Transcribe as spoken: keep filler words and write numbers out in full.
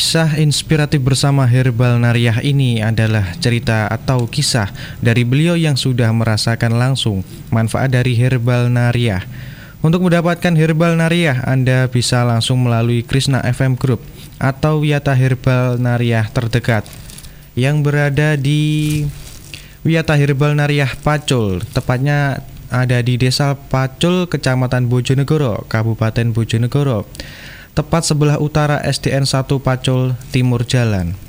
Kisah inspiratif bersama Herbal Nariah ini adalah cerita atau kisah dari beliau yang sudah merasakan langsung manfaat dari Herbal Nariah. Untuk mendapatkan Herbal Nariah, Anda bisa langsung melalui Krishna F M Group atau Wiyata Herbal Nariah terdekat yang berada di Wiyata Herbal Nariah Pacul, tepatnya ada di Desa Pacul, Kecamatan Bojonegoro, Kabupaten Bojonegoro, tepat sebelah utara S D N satu Pacul Timur Jalan.